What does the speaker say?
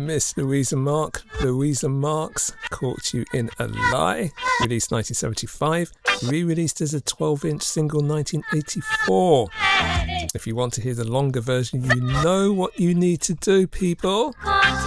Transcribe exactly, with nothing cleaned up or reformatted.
Miss Louisa Mark. Louisa Marks, Caught You in a Lie, released nineteen seventy-five, re-released as a twelve-inch single nineteen eighty-four. If you want to hear the longer version, you know what you need to do, people.